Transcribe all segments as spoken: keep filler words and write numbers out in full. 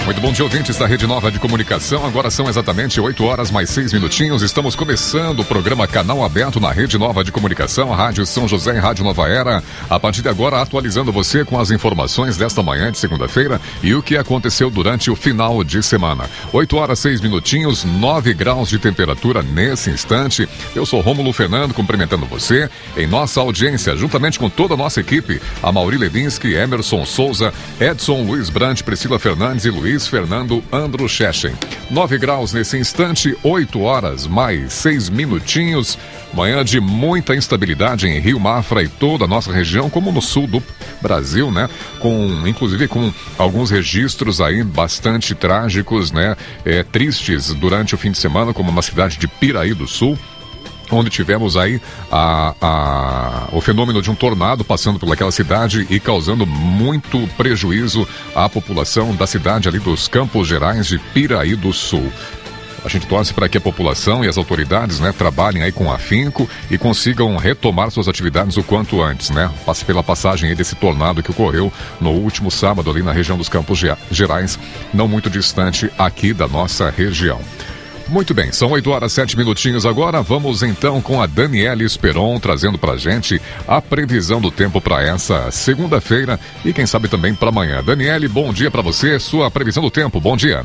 Muito bom dia, ouvintes da Rede Nova de Comunicação. Agora são exatamente oito horas mais seis minutinhos. Estamos começando o programa Canal Aberto na Rede Nova de Comunicação, Rádio São José e Rádio Nova Era. A partir de agora, atualizando você com as informações desta manhã de segunda-feira e o que aconteceu durante o final de semana. oito horas seis minutinhos, nove graus de temperatura nesse instante. Eu sou Rômulo Fernando, cumprimentando você em nossa audiência, juntamente com toda a nossa equipe, a Mauri Levinsky, Emerson Souza, Edson Luiz Brandt, Priscila Fernandes e Luiz Fernando Andruschechen. nove graus nesse instante, oito horas mais seis minutinhos. Manhã de muita instabilidade em Rio Mafra e toda a nossa região, como no sul do Brasil, né? Com, inclusive com alguns registros aí bastante trágicos, né? É, tristes durante o fim de semana, como na cidade de Piraí do Sul, onde tivemos aí a, a, o fenômeno de um tornado passando por aquela cidade e causando muito prejuízo à população da cidade ali dos Campos Gerais de Piraí do Sul. A gente torce para que a população e as autoridades, né, trabalhem aí com afinco e consigam retomar suas atividades o quanto antes, né? Passe pela passagem aí desse tornado que ocorreu no último sábado ali na região dos Campos Gerais, não muito distante aqui da nossa região. Muito bem, são oito horas, sete minutinhos agora. Vamos então com a Daniele Esperon, trazendo pra gente a previsão do tempo para essa segunda-feira e quem sabe também para amanhã. Daniele, bom dia para você, sua previsão do tempo, bom dia.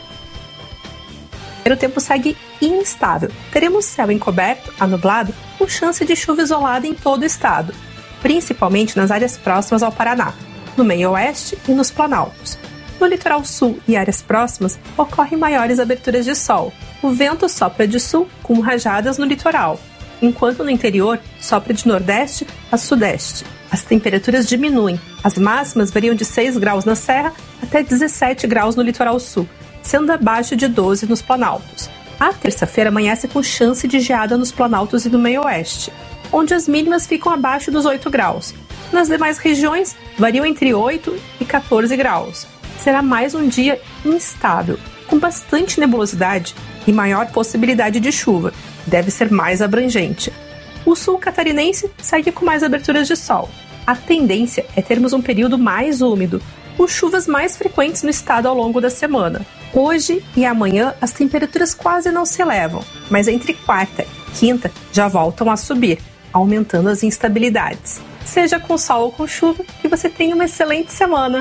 O tempo segue instável. Teremos céu encoberto a nublado com chance de chuva isolada em todo o estado, principalmente nas áreas próximas ao Paraná, no meio oeste e nos planaltos. No litoral sul e áreas próximas, ocorrem maiores aberturas de sol. O vento sopra de sul, com rajadas no litoral, enquanto no interior sopra de nordeste a sudeste. As temperaturas diminuem. As máximas variam de seis graus na serra até dezessete graus no litoral sul, sendo abaixo de doze nos planaltos. A terça-feira amanhece com chance de geada nos planaltos e no meio oeste, onde as mínimas ficam abaixo dos oito graus. Nas demais regiões, variam entre oito e quatorze graus. Será mais um dia instável, com bastante nebulosidade e maior possibilidade de chuva. Deve ser mais abrangente. O sul catarinense segue com mais aberturas de sol. A tendência é termos um período mais úmido, com chuvas mais frequentes no estado ao longo da semana. Hoje e amanhã as temperaturas quase não se elevam, mas entre quarta e quinta já voltam a subir, aumentando as instabilidades. Seja com sol ou com chuva, que você tenha uma excelente semana.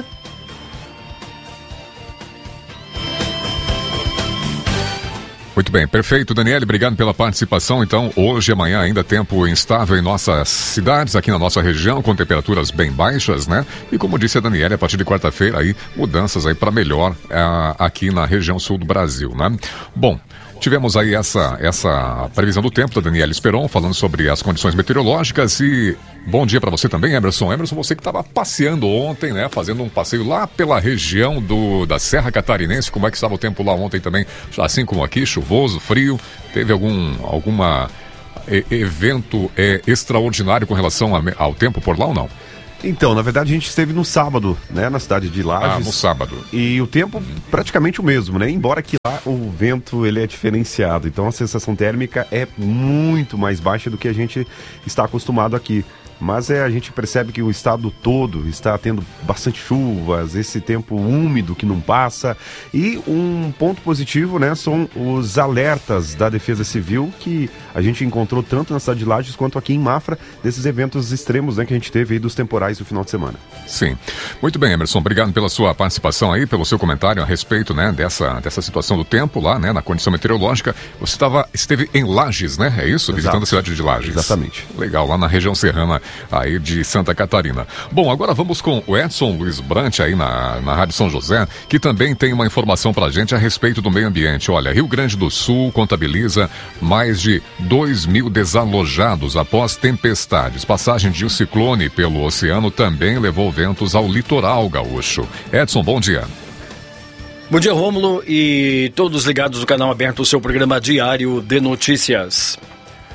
Muito bem, perfeito, Daniele, obrigado pela participação. Então, hoje e amanhã ainda tempo instável em nossas cidades, aqui na nossa região, com temperaturas bem baixas, né? E como disse a Daniele, a partir de quarta-feira aí, mudanças aí para melhor uh, aqui na região sul do Brasil, né? Bom, tivemos aí essa, essa previsão do tempo da Daniele Esperon, falando sobre as condições meteorológicas e bom dia para você também, Emerson. Emerson, você que estava passeando ontem, né? Fazendo um passeio lá pela região do, da Serra Catarinense. Como é que estava o tempo lá ontem também? Assim como aqui, chuvoso, frio. Teve algum alguma e, evento é, extraordinário com relação a, ao tempo por lá ou não? Então, na verdade, a gente esteve no sábado, né, na cidade de Lages. Ah, no sábado. E o tempo praticamente o mesmo, né? Embora que lá o vento ele é diferenciado. Então a sensação térmica é muito mais baixa do que a gente está acostumado aqui. Mas é, a gente percebe que o estado todo está tendo bastante chuvas, esse tempo úmido que não passa. E um ponto positivo, né, são os alertas da Defesa Civil que a gente encontrou tanto na cidade de Lages quanto aqui em Mafra, desses eventos extremos, né, que a gente teve aí dos temporais do final de semana. Sim. Muito bem, Emerson, obrigado pela sua participação aí, pelo seu comentário a respeito, né, dessa, dessa situação do tempo lá, né, na condição meteorológica. Você tava, esteve em Lages, né, é isso? Exato. Visitando a cidade de Lages. Exatamente. Legal, lá na região serrana aí de Santa Catarina. Bom, agora vamos com o Edson Luiz Brandt aí na, na Rádio São José, que também tem uma informação pra gente a respeito do meio ambiente. Olha, Rio Grande do Sul contabiliza mais de dois mil desalojados após tempestades. Passagem de um ciclone pelo oceano também levou ventos ao litoral gaúcho. Edson, bom dia. Bom dia, Rômulo, e todos ligados no canal aberto, o seu programa diário de notícias.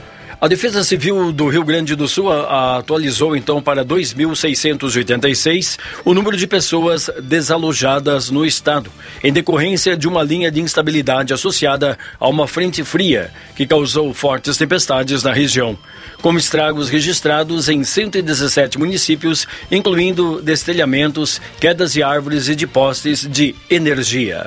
A Defesa Civil do Rio Grande do Sul atualizou então para dois mil seiscentos e oitenta e seis o número de pessoas desalojadas no estado, em decorrência de uma linha de instabilidade associada a uma frente fria que causou fortes tempestades na região, com estragos registrados em cento e dezessete municípios, incluindo destelhamentos, quedas de árvores e de postes de energia.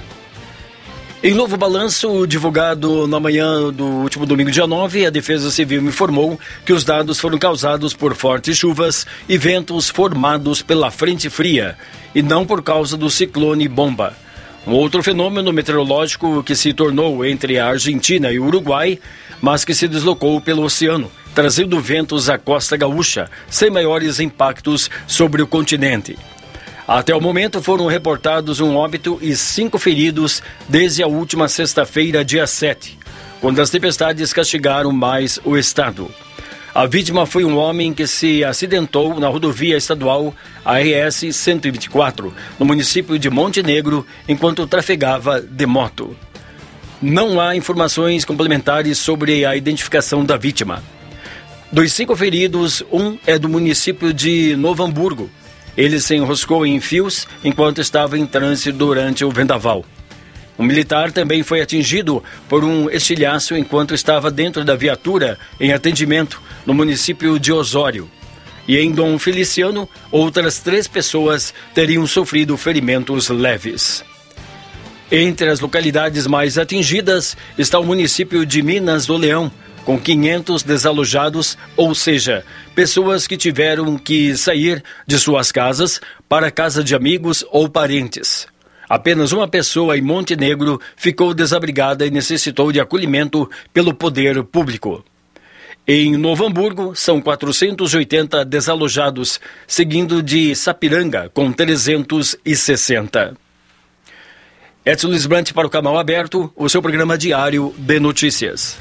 Em novo balanço divulgado na manhã do último domingo, dia nove, a Defesa Civil informou que os dados foram causados por fortes chuvas e ventos formados pela frente fria e não por causa do ciclone Bomba. Um outro fenômeno meteorológico que se tornou entre a Argentina e o Uruguai, mas que se deslocou pelo oceano, trazendo ventos à costa gaúcha, sem maiores impactos sobre o continente. Até o momento foram reportados um óbito e cinco feridos desde a última sexta-feira, dia sete, quando as tempestades castigaram mais o estado. A vítima foi um homem que se acidentou na rodovia estadual A R S cento e vinte e quatro, no município de Montenegro, enquanto trafegava de moto. Não há informações complementares sobre a identificação da vítima. Dos cinco feridos, um é do município de Novo Hamburgo. Ele se enroscou em fios enquanto estava em trânsito durante o vendaval. Um militar também foi atingido por um estilhaço enquanto estava dentro da viatura em atendimento no município de Osório. E em Dom Feliciano, outras três pessoas teriam sofrido ferimentos leves. Entre as localidades mais atingidas está o município de Minas do Leão, com quinhentos desalojados, ou seja, pessoas que tiveram que sair de suas casas para a casa de amigos ou parentes. Apenas uma pessoa em Montenegro ficou desabrigada e necessitou de acolhimento pelo poder público. Em Novo Hamburgo, são quatrocentos e oitenta desalojados, seguindo de Sapiranga, com trezentos e sessenta. Edson Luiz Brant para o Canal Aberto, o seu programa diário de notícias.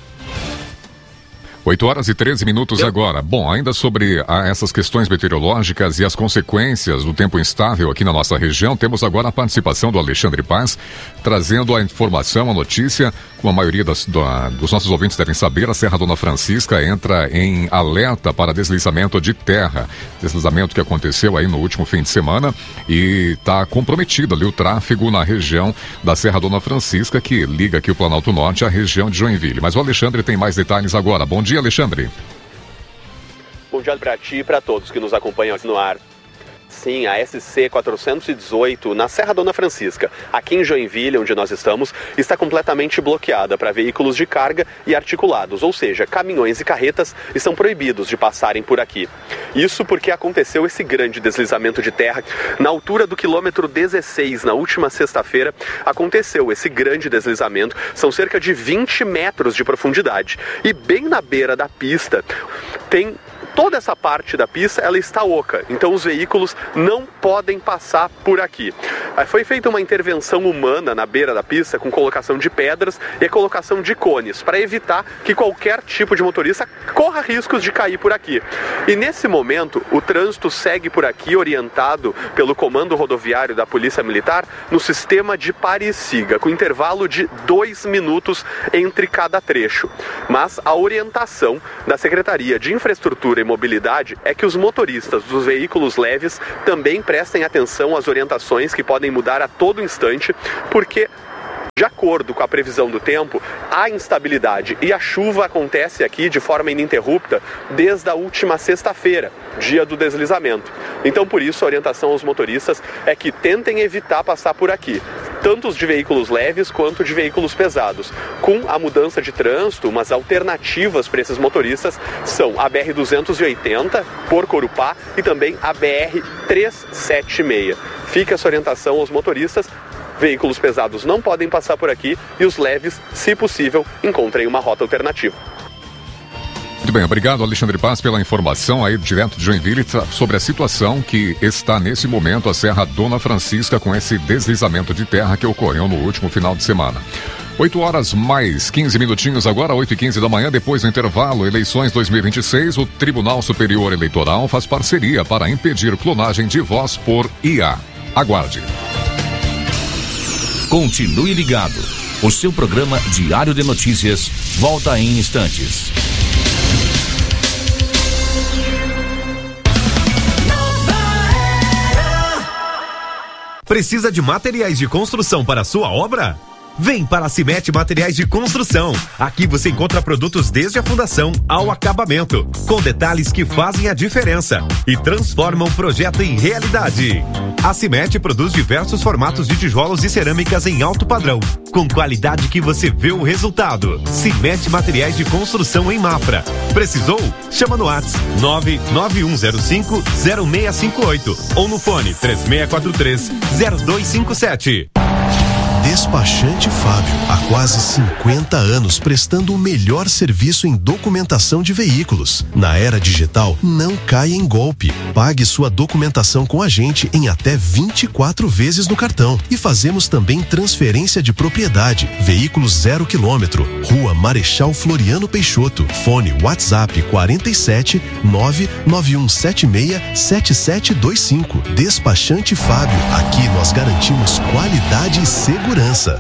oito horas e treze minutos agora. Bom, ainda sobre a, essas questões meteorológicas e as consequências do tempo instável aqui na nossa região, temos agora a participação do Alexandre Paz, trazendo a informação, a notícia, como a maioria das, do, dos nossos ouvintes devem saber, a Serra Dona Francisca entra em alerta para deslizamento de terra. Deslizamento que aconteceu aí no último fim de semana e está comprometido ali o tráfego na região da Serra Dona Francisca, que liga aqui o Planalto Norte à região de Joinville. Mas o Alexandre tem mais detalhes agora. Bom dia. Bom dia, Alexandre. Bom dia para ti e para todos que nos acompanham aqui no ar. Sim, a S C quatrocentos e dezoito, na Serra Dona Francisca, aqui em Joinville, onde nós estamos, está completamente bloqueada para veículos de carga e articulados, ou seja, caminhões e carretas estão proibidos de passarem por aqui. Isso porque aconteceu esse grande deslizamento de terra na altura do quilômetro dezesseis, na última sexta-feira, aconteceu esse grande deslizamento, são cerca de vinte metros de profundidade, e bem na beira da pista tem... Toda essa parte da pista, ela está oca, então os veículos não podem passar por aqui. Foi feita uma intervenção humana na beira da pista com colocação de pedras e a colocação de cones, para evitar que qualquer tipo de motorista corra riscos de cair por aqui. E nesse momento, o trânsito segue por aqui orientado pelo Comando Rodoviário da Polícia Militar no sistema de pare e siga, com intervalo de dois minutos entre cada trecho. Mas a orientação da Secretaria de Infraestrutura e Mobilidade é que os motoristas dos veículos leves também prestem atenção às orientações que podem mudar a todo instante, porque, de acordo com a previsão do tempo, a instabilidade e a chuva acontece aqui de forma ininterrupta desde a última sexta-feira, dia do deslizamento. Então, por isso, a orientação aos motoristas é que tentem evitar passar por aqui, tanto os de veículos leves quanto de veículos pesados. Com a mudança de trânsito, umas alternativas para esses motoristas são a B R duzentos e oitenta por Corupá e também a B R trezentos e setenta e seis. Fica essa orientação aos motoristas. Veículos pesados não podem passar por aqui e os leves, se possível, encontrem uma rota alternativa. Muito bem, obrigado Alexandre Paz pela informação aí direto de Joinville sobre a situação que está nesse momento a Serra Dona Francisca com esse deslizamento de terra que ocorreu no último final de semana. oito horas mais quinze minutinhos agora, oito e quinze da manhã, depois do intervalo, eleições dois mil e vinte e seis, o Tribunal Superior Eleitoral faz parceria para impedir clonagem de voz por I A. Aguarde. Continue ligado. O seu programa Diário de Notícias volta em instantes. Precisa de materiais de construção para a sua obra? Vem para a Cimete Materiais de Construção. Aqui você encontra produtos desde a fundação ao acabamento, com detalhes que fazem a diferença e transformam o projeto em realidade. A Cimete produz diversos formatos de tijolos e cerâmicas em alto padrão, com qualidade que você vê o resultado. Cimete Materiais de Construção em Mafra. Precisou? Chama no WhatsApp nove nove um zero cinco zero seis cinco oito ou no fone três seis quatro três zero dois cinco sete. Despachante Fábio, há quase cinquenta anos prestando o melhor serviço em documentação de veículos. Na era digital, não caia em golpe. Pague sua documentação com a gente em até vinte e quatro vezes no cartão. E fazemos também transferência de propriedade. Veículos zero quilômetro. Rua Marechal Floriano Peixoto. Fone WhatsApp quarenta e sete nove nove um sete seis sete sete dois cinco. Despachante Fábio, aqui nós garantimos qualidade e segurança.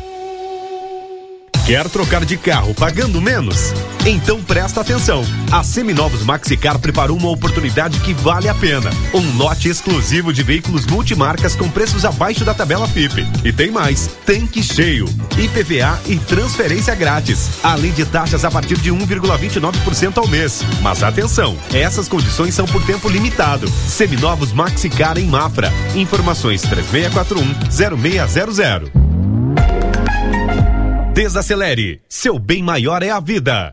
Quer trocar de carro pagando menos? Então presta atenção. A Seminovos Maxicar preparou uma oportunidade que vale a pena. Um lote exclusivo de veículos multimarcas com preços abaixo da tabela F I P. E tem mais, tanque cheio, I P V A e transferência grátis. Além de taxas a partir de um vírgula vinte e nove por cento ao mês. Mas atenção, essas condições são por tempo limitado. Seminovos Maxicar em Mafra. Informações três seis quatro um zero seis zero zero. Desacelere, seu bem maior é a vida.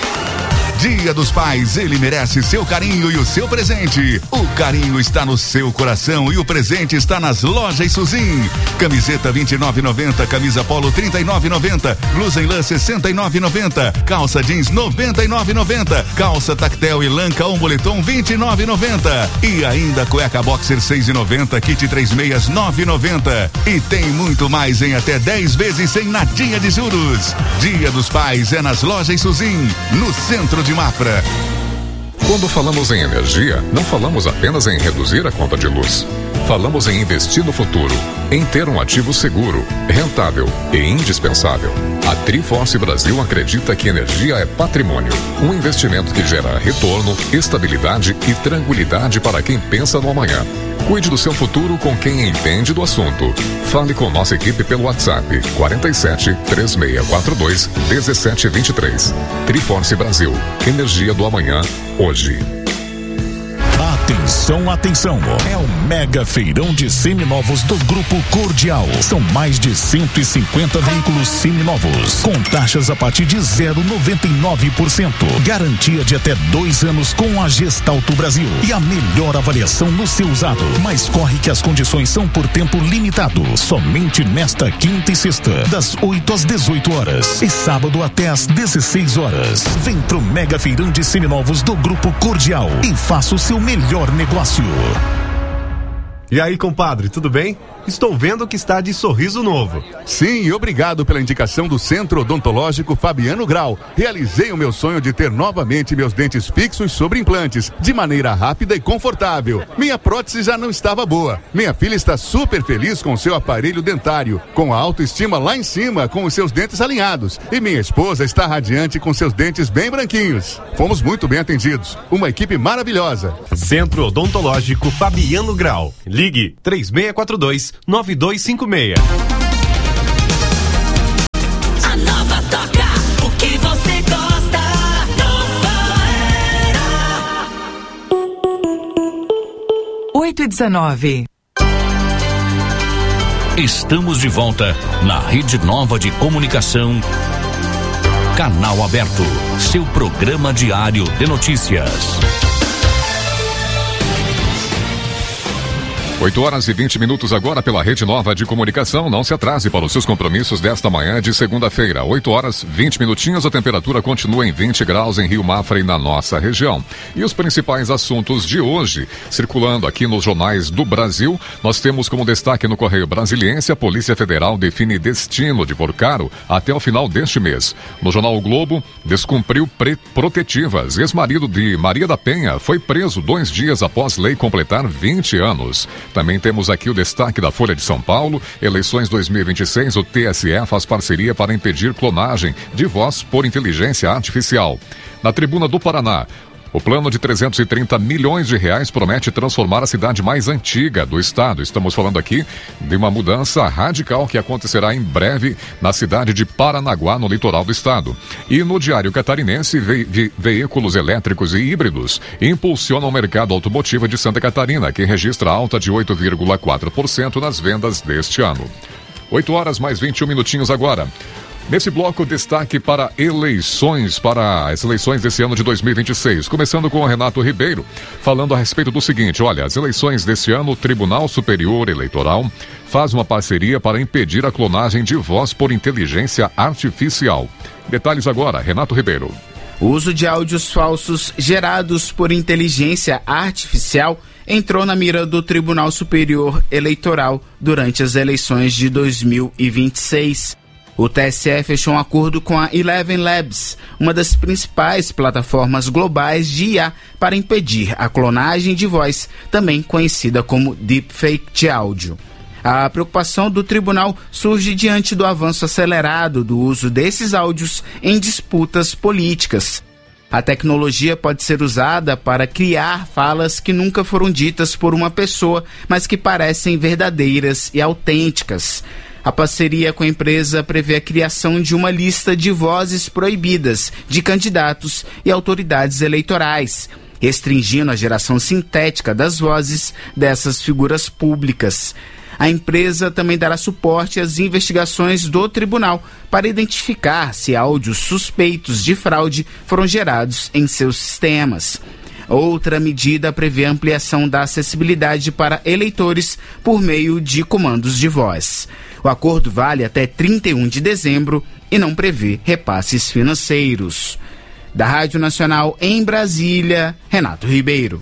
Dia dos Pais, ele merece seu carinho e o seu presente. O carinho está no seu coração e o presente está nas lojas Suzin. Camiseta vinte e nove reais e noventa centavos, camisa polo trinta e nove reais e noventa centavos, blusa em lã sessenta e nove reais e noventa centavos, calça jeans noventa e nove reais e noventa centavos, calça tactel e lã com boletom vinte e nove reais e noventa centavos e ainda cueca boxer seis reais e noventa centavos, kit três meias nove reais e noventa centavos e tem muito mais em até dez vezes sem nadinha de juros. Dia dos Pais é nas lojas Suzin, no centro de de Mafra. Quando falamos em energia, não falamos apenas em reduzir a conta de luz. Falamos em investir no futuro, em ter um ativo seguro, rentável e indispensável. A Triforce Brasil acredita que energia é patrimônio, um investimento que gera retorno, estabilidade e tranquilidade para quem pensa no amanhã. Cuide do seu futuro com quem entende do assunto. Fale com nossa equipe pelo WhatsApp quarenta e sete, três seis quatro dois, um sete dois três. Triforce Brasil. Energia do amanhã, hoje. Atenção, atenção, é o mega feirão de seminovos do Grupo Cordial. São mais de cento e cinquenta veículos seminovos, com taxas a partir de zero vírgula noventa e nove por cento. Garantia de até dois anos com a Gestalto Brasil e a melhor avaliação no seu usado. Mas corre que as condições são por tempo limitado, somente nesta quinta e sexta, das oito às dezoito horas e sábado até às dezesseis horas. Vem pro mega feirão de seminovos do Grupo Cordial e faça o seu melhor negócio. E aí, compadre, tudo bem? Estou vendo que está de sorriso novo. Sim, obrigado pela indicação do Centro Odontológico Fabiano Grau. Realizei o meu sonho de ter novamente meus dentes fixos sobre implantes, de maneira rápida e confortável. Minha prótese já não estava boa. Minha filha está super feliz com seu aparelho dentário, com a autoestima lá em cima, com os seus dentes alinhados. E minha esposa está radiante com seus dentes bem branquinhos. Fomos muito bem atendidos. Uma equipe maravilhosa. Centro Odontológico Fabiano Grau. Ligue três seis quatro dois, nove dois cinco seis. A nova toca o que você gosta. Nova Era. oito e dezenove. Estamos de volta na Rede Nova de Comunicação. Canal Aberto, seu programa diário de notícias. oito horas e vinte minutos agora pela Rede Nova de Comunicação. Não se atrase para os seus compromissos desta manhã de segunda-feira. oito horas, vinte minutinhos. A temperatura continua em vinte graus em Rio Mafra e na nossa região. E os principais assuntos de hoje, circulando aqui nos jornais do Brasil, nós temos como destaque no Correio Brasiliense: a Polícia Federal define destino de Porcaro até o final deste mês. No jornal O Globo, descumpriu protetivas. Ex-marido de Maria da Penha foi preso dois dias após lei completar vinte anos. Também temos aqui o destaque da Folha de São Paulo: eleições dois mil e vinte e seis, o T S E faz parceria para impedir clonagem de voz por inteligência artificial. Na Tribuna do Paraná, O plano de trezentos e trinta milhões de reais promete transformar a cidade mais antiga do estado. Estamos falando aqui de uma mudança radical que acontecerá em breve na cidade de Paranaguá, no litoral do estado. E no Diário Catarinense, ve ve veículos elétricos e híbridos impulsionam o mercado automotivo de Santa Catarina, que registra alta de oito vírgula quatro por cento nas vendas deste ano. oito horas mais vinte e um minutinhos agora. Nesse bloco, destaque para eleições, para as eleições desse ano de dois mil e vinte e seis. Começando com o Renato Ribeiro, falando a respeito do seguinte: olha, as eleições desse ano, o Tribunal Superior Eleitoral faz uma parceria para impedir a clonagem de voz por inteligência artificial. Detalhes agora, Renato Ribeiro. O uso de áudios falsos gerados por inteligência artificial entrou na mira do Tribunal Superior Eleitoral durante as eleições de dois mil e vinte e seis. O T S E fechou um acordo com a Eleven Labs, uma das principais plataformas globais de I A, para impedir a clonagem de voz, também conhecida como deepfake de áudio. A preocupação do tribunal surge diante do avanço acelerado do uso desses áudios em disputas políticas. A tecnologia pode ser usada para criar falas que nunca foram ditas por uma pessoa, mas que parecem verdadeiras e autênticas. A parceria com a empresa prevê a criação de uma lista de vozes proibidas de candidatos e autoridades eleitorais, restringindo a geração sintética das vozes dessas figuras públicas. A empresa também dará suporte às investigações do tribunal para identificar se áudios suspeitos de fraude foram gerados em seus sistemas. Outra medida prevê a ampliação da acessibilidade para eleitores por meio de comandos de voz. O acordo vale até trinta e um de dezembro e não prevê repasses financeiros. Da Rádio Nacional em Brasília, Renato Ribeiro.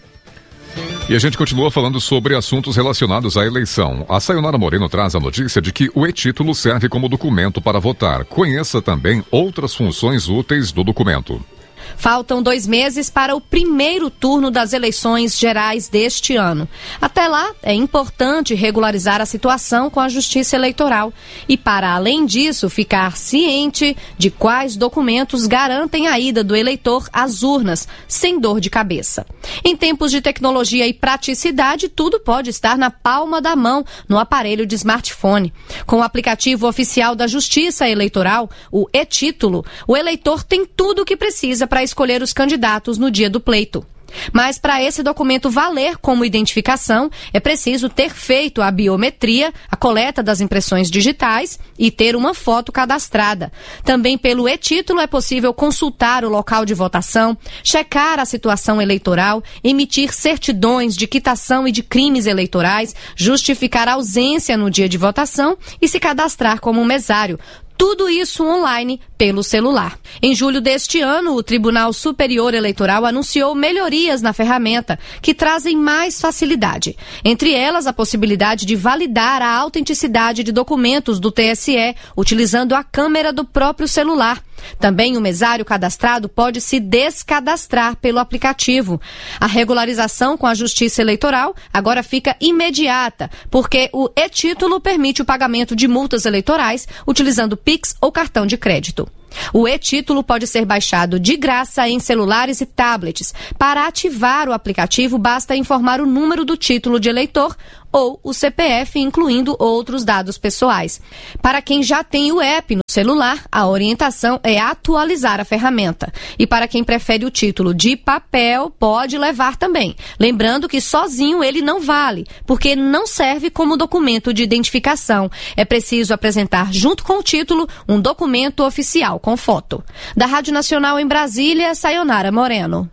E a gente continua falando sobre assuntos relacionados à eleição. A Sayonara Moreno traz a notícia de que o e-título serve como documento para votar. Conheça também outras funções úteis do documento. Faltam dois meses para o primeiro turno das eleições gerais deste ano. Até lá, é importante regularizar a situação com a Justiça Eleitoral e, para além disso, ficar ciente de quais documentos garantem a ida do eleitor às urnas, sem dor de cabeça. Em tempos de tecnologia e praticidade, tudo pode estar na palma da mão, no aparelho de smartphone. Com o aplicativo oficial da Justiça Eleitoral, o e-título, o eleitor tem tudo o que precisa para escolher os candidatos no dia do pleito. Mas para esse documento valer como identificação, é preciso ter feito a biometria, a coleta das impressões digitais e ter uma foto cadastrada. Também pelo e-título é possível consultar o local de votação, checar a situação eleitoral, emitir certidões de quitação e de crimes eleitorais, justificar a ausência no dia de votação e se cadastrar como mesário. Tudo isso online pelo celular. Em julho deste ano, o Tribunal Superior Eleitoral anunciou melhorias na ferramenta que trazem mais facilidade. Entre elas, a possibilidade de validar a autenticidade de documentos do T S E utilizando a câmera do próprio celular. Também o mesário cadastrado pode se descadastrar pelo aplicativo. A regularização com a Justiça Eleitoral agora fica imediata, porque o e-título permite o pagamento de multas eleitorais utilizando Pix ou cartão de crédito. O e-título pode ser baixado de graça em celulares e tablets. Para ativar o aplicativo, basta informar o número do título de eleitor ou o C P F, incluindo outros dados pessoais. Para quem já tem o app no celular, a orientação é atualizar a ferramenta. E para quem prefere o título de papel, pode levar também. Lembrando que sozinho ele não vale, porque não serve como documento de identificação. É preciso apresentar junto com o título um documento oficial com foto. Da Rádio Nacional em Brasília, Sayonara Moreno.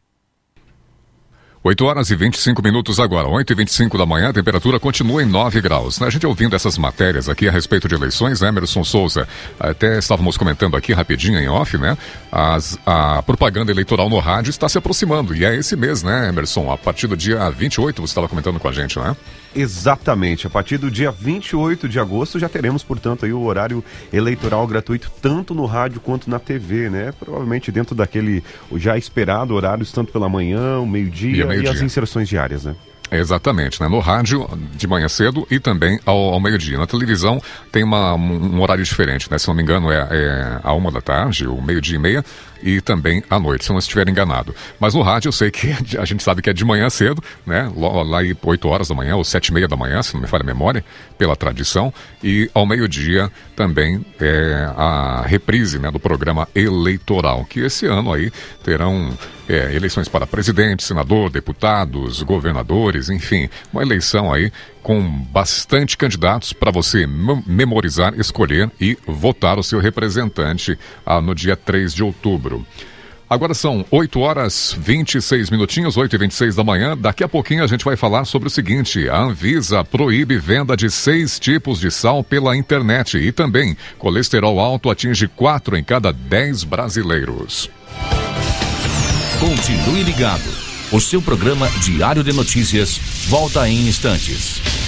oito horas e vinte e cinco minutos agora, oito e vinte e cinco da manhã, a temperatura continua em nove graus. A gente ouvindo essas matérias aqui a respeito de eleições, né, Emerson Souza? Até estávamos comentando aqui rapidinho em off, né? As, a propaganda eleitoral no rádio está se aproximando, e é esse mês, né, Emerson? A partir do dia vinte e oito, você estava comentando com a gente, né? Exatamente, a partir do dia vinte e oito de agosto já teremos, portanto, aí o horário eleitoral gratuito tanto no rádio quanto na T V, né? Provavelmente dentro daquele já esperado horários, tanto pela manhã, o meio-dia e, meio e as inserções diárias, né? Exatamente, né? No rádio de manhã cedo e também ao, ao meio-dia. Na televisão tem uma, um horário diferente, né? Se não me engano é, é a uma da tarde, ou meio-dia e meia, e também à noite, se eu não estiver enganado. Mas no rádio eu sei que a gente sabe que é de manhã cedo, né? Lá aí oito horas da manhã ou sete e meia da manhã, se não me falha a memória, pela tradição, e ao meio-dia também é a reprise, né, do programa eleitoral, que esse ano aí terão é, eleições para presidente, senador, deputados, governadores, enfim, uma eleição aí com bastante candidatos para você memorizar, escolher e votar o seu representante ah, no dia três de outubro. Agora são oito horas e vinte e seis minutinhos, oito e vinte e seis da manhã. Daqui a pouquinho a gente vai falar sobre o seguinte: a Anvisa proíbe venda de seis tipos de sal pela internet e também colesterol alto atinge quatro em cada dez brasileiros. Continue ligado. O seu programa Diário de Notícias volta em instantes.